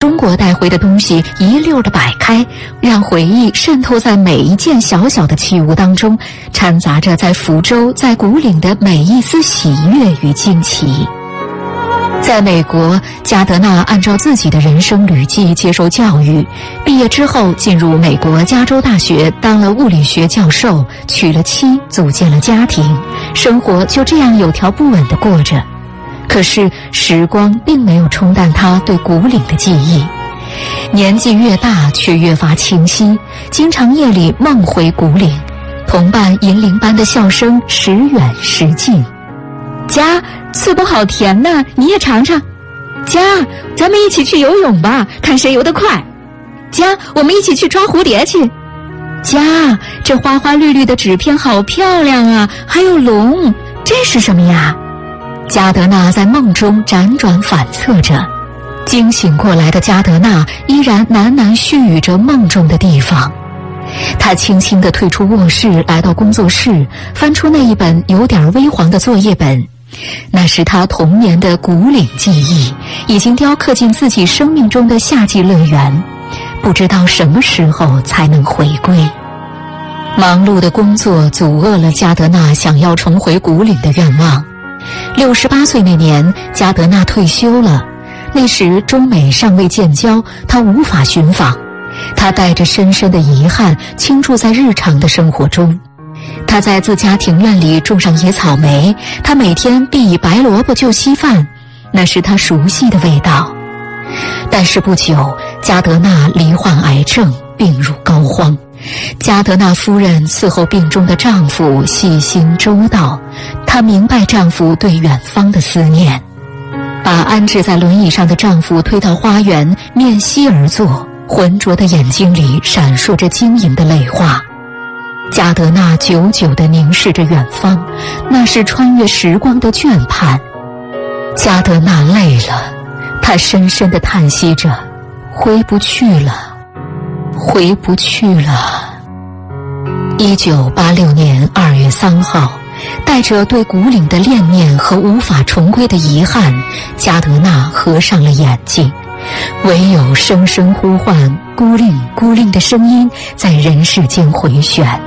中国带回的东西一溜地摆开，让回忆渗透在每一件小小的器物当中，掺杂着在福州、在古岭的每一丝喜悦与惊奇。在美国，加德纳按照自己的人生履历接受教育，毕业之后进入美国加州大学当了物理学教授，娶了妻，组建了家庭，生活就这样有条不紊地过着。可是时光并没有冲淡他对古岭的记忆，年纪越大却越发清晰，经常夜里梦回古岭，同伴银铃般的笑声时远时近。家，淄博好甜呐，你也尝尝。家，咱们一起去游泳吧，看谁游得快。家，我们一起去抓蝴蝶去。家，这花花绿绿的纸片好漂亮啊，还有龙，这是什么呀？加德纳在梦中辗转反侧着，惊醒过来的加德纳依然喃喃絮语着梦中的地方。他轻轻地退出卧室，来到工作室，翻出那一本有点微黄的作业本，那是他童年的古岭记忆，已经雕刻进自己生命中的夏季乐园，不知道什么时候才能回归。忙碌的工作阻遏了加德纳想要重回古岭的愿望。68岁那年，加德纳退休了。那时中美尚未建交，他无法寻访。他带着深深的遗憾倾注在日常的生活中。他在自家庭院里种上野草莓，他每天必以白萝卜就稀饭，那是他熟悉的味道。但是不久，加德纳罹患癌症，病入膏肓。加德纳夫人伺候病中的丈夫细心周到，她明白丈夫对远方的思念，把安置在轮椅上的丈夫推到花园，面膝而坐，浑浊的眼睛里闪烁着晶莹的泪花。加德纳久久地凝视着远方，那是穿越时光的倦盼。加德纳累了，他深深地叹息着，回不去了，回不去了。1986年2月3号，带着对古岭的恋念和无法重归的遗憾，加德纳合上了眼睛，唯有声声呼唤孤岭孤岭的声音在人世间回旋。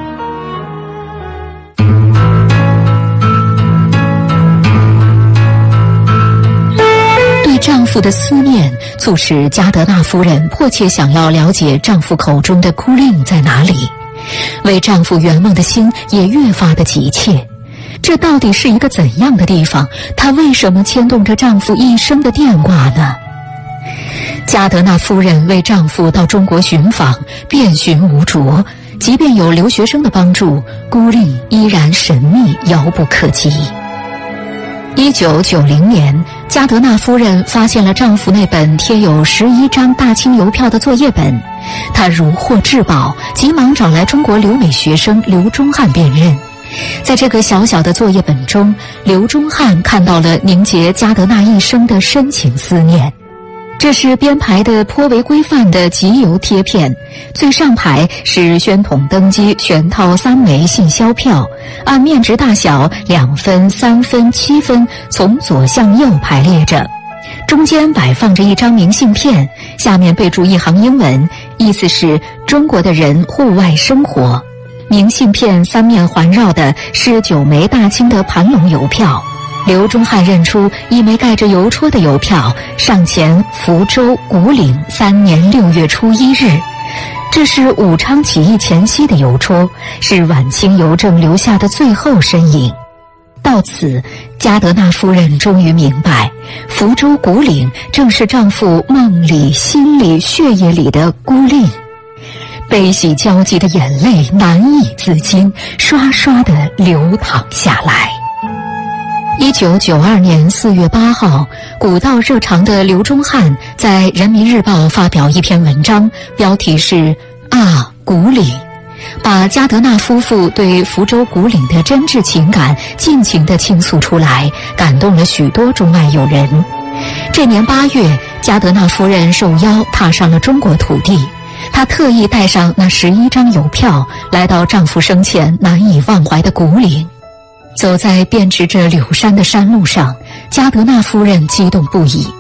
对丈夫的思念促使加德纳夫人迫切想要了解丈夫口中的孤岭在哪里，为丈夫圆梦的心也越发的急切。这到底是一个怎样的地方？她为什么牵动着丈夫一生的电挂呢？加德纳夫人为丈夫到中国寻访，遍寻无着，即便有留学生的帮助，孤岭依然神秘遥不可及。1990年，加德纳夫人发现了丈夫那本贴有11张大清邮票的作业本，她如获至宝，急忙找来中国留美学生刘忠汉辨认。在这个小小的作业本中，刘忠汉看到了凝结加德纳一生的深情思念。这是编排的颇为规范的集邮贴片，最上排是宣统登基全套3枚信销票，按面值大小2分、3分、7分从左向右排列着，中间摆放着一张明信片，下面备注一行英文，意思是中国的人户外生活。明信片3面环绕的是9枚大清的盘龙邮票。刘忠汉认出一枚盖着邮戳的邮票，上前福州古岭3年6月初1日，这是武昌起义前夕的邮戳，是晚清邮政留下的最后身影。到此，加德纳夫人终于明白，福州古岭正是丈夫梦里、心里、血液里的孤岭。悲喜交集的眼泪难以自禁，刷刷地流淌下来。1992年4月8号，古道热肠的刘忠汉在《人民日报》发表一篇文章，标题是古岭，把加德纳夫妇对福州古岭的真挚情感尽情地倾诉出来，感动了许多中外友人。这年8月，加德纳夫人受邀踏上了中国土地，她特意带上那11张邮票，来到丈夫生前难以忘怀的古岭。走在遍植着柳杉的山路上，加德纳夫人激动不已。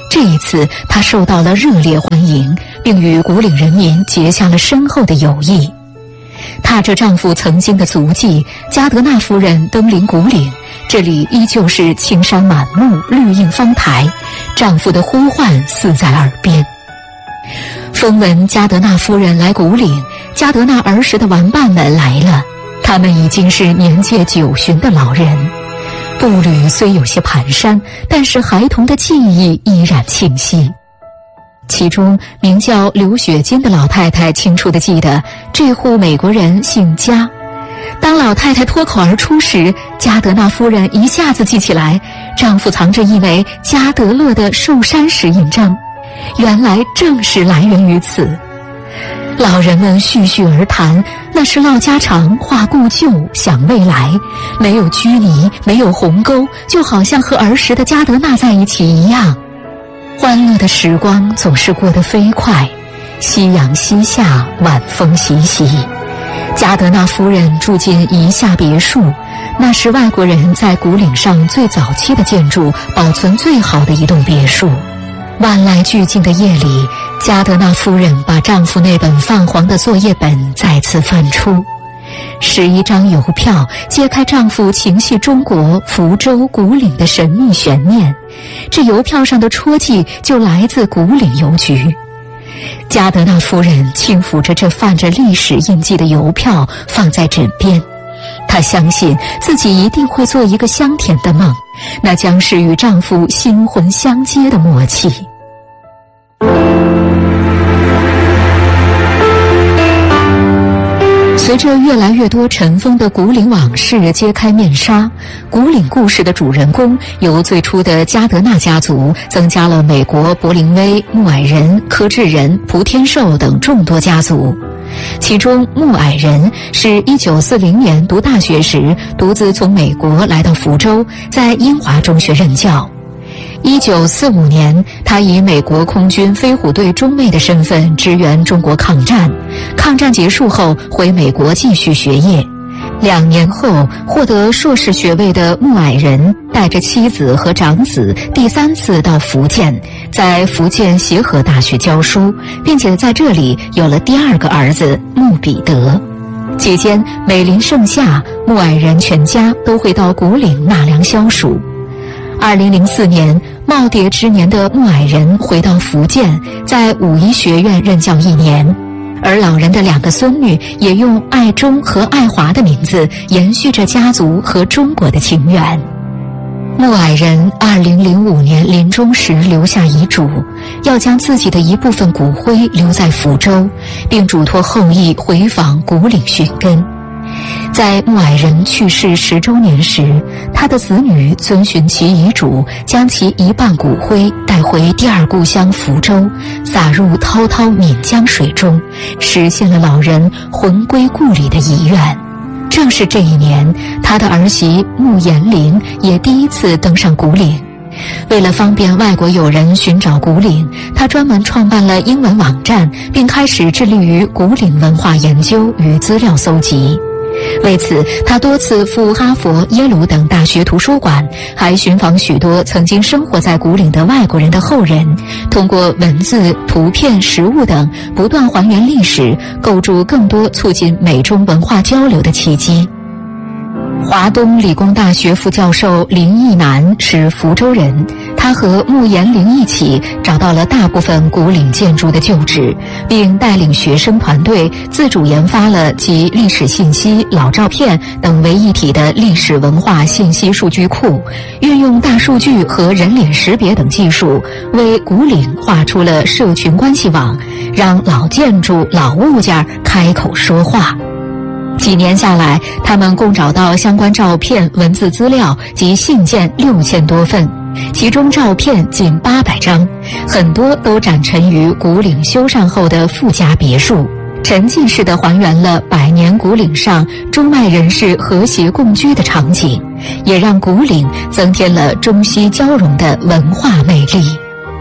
这一次，他受到了热烈欢迎，并与古岭人民结下了深厚的友谊。踏着丈夫曾经的足迹，加德纳夫人登临古岭，这里依旧是青山满目，绿荫芳台，丈夫的呼唤似在耳边。风闻加德纳夫人来古岭，加德纳儿时的玩伴们来了，他们已经是年届90的老人，步履虽有些蹒跚，但是孩童的记忆依然清晰。其中名叫刘雪金的老太太清楚地记得，这户美国人姓加。当老太太脱口而出时，加德纳夫人一下子记起来，丈夫藏着一枚加德勒的寿山石印章，原来正是来源于此。老人们絮絮而谈，那是唠家常，话故旧，想未来，没有拘泥，没有鸿沟，就好像和儿时的加德纳在一起一样。欢乐的时光总是过得飞快，夕阳西下，晚风习习。加德纳夫人住进一下别墅，那是外国人在古岭上最早期的建筑，保存最好的一栋别墅。万籁俱静的夜里，加德纳夫人把丈夫那本泛黄的作业本再次翻出，11张邮票揭开丈夫情系中国福州古岭的神秘悬念，这邮票上的戳记就来自古岭邮局。加德纳夫人轻抚着这泛着历史印记的邮票，放在枕边。她相信自己一定会做一个香甜的梦，那将是与丈夫心魂相接的默契。随着越来越多尘封的古岭往事揭开面纱，古岭故事的主人公由最初的加德纳家族增加了美国柏林威、穆矮人、柯智人、蒲天寿等众多家族。其中穆矮人是1940年读大学时独自从美国来到福州，在英华中学任教。1945年，他以美国空军飞虎队中尉的身份支援中国抗战。抗战结束后，回美国继续学业。2年后，获得硕士学位的穆矮人带着妻子和长子第3次到福建，在福建协和大学教书，并且在这里有了第2个儿子穆彼得。期间，每临盛夏，穆矮人全家都会到古岭纳凉消暑。2004年，耄耋之年的穆矮人回到福建，在武夷学院任教1年，而老人的2个孙女也用爱忠和爱华的名字延续着家族和中国的情缘。穆矮人2005年临终时留下遗嘱，要将自己的一部分骨灰留在福州，并嘱托后裔回访古岭寻根。在穆矮人去世10周年时，他的子女遵循其遗嘱，将其一半骨灰带回第2故乡福州，撒入滔滔岷江水中，实现了老人魂归故里的遗愿。正是这一年，他的儿媳穆延龄也第一次登上古岭。为了方便外国友人寻找古岭，他专门创办了英文网站，并开始致力于古岭文化研究与资料搜集。为此，他多次赴哈佛、耶鲁等大学图书馆，还寻访许多曾经生活在古岭的外国人的后人，通过文字、图片、实物等不断还原历史，构筑更多促进美中文化交流的契机。华东理工大学副教授林义南是福州人，他和穆延龄一起找到了大部分古岭建筑的旧址，并带领学生团队自主研发了集历史信息、老照片等为一体的历史文化信息数据库，运用大数据和人脸识别等技术，为古岭画出了社群关系网，让老建筑、老物件开口说话。几年下来，他们共找到相关照片、文字资料及信件6000多份，其中照片近800张，很多都展陈于古岭修缮后的富家别墅，沉浸式地还原了100年古岭上中外人士和谐共居的场景，也让古岭增添了中西交融的文化魅力。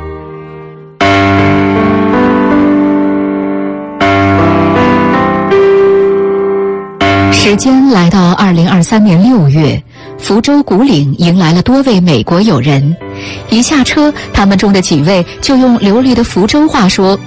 时间来到2023年6月，福州古岭迎来了多位美国友人， 一下车，他们中的几位就用流利的福州话说